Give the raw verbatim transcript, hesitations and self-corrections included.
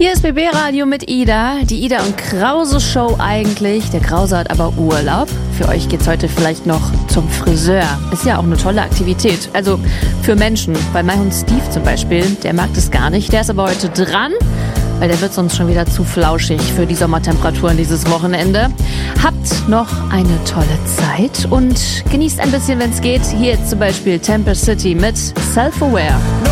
Hier ist B B Radio mit Ida, die Ida und Krause Show eigentlich. Der Krause hat aber Urlaub. Für euch geht's heute vielleicht noch zum Friseur. Ist ja auch eine tolle Aktivität. Also für Menschen. Bei mein Hund Steve zum Beispiel, der mag das gar nicht. Der ist aber heute dran, weil der wird sonst schon wieder zu flauschig für die Sommertemperaturen dieses Wochenende. Habt noch eine tolle Zeit und genießt ein bisschen, wenn es geht. Hier jetzt zum Beispiel Temple City mit Self-Aware.